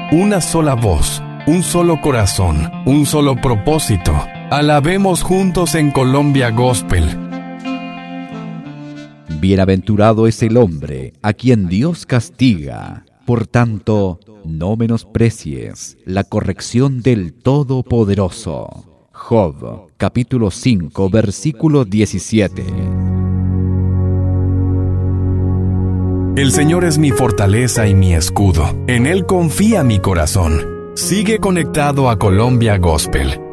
una sola voz, un solo corazón, un solo propósito. Alabemos juntos en Colombia Gospel. Bienaventurado es el hombre a quien Dios castiga. Por tanto, no menosprecies la corrección del Todopoderoso. Job, capítulo 5, versículo 17. El Señor es mi fortaleza y mi escudo. En Él confía mi corazón. Sigue conectado a Colombia Gospel.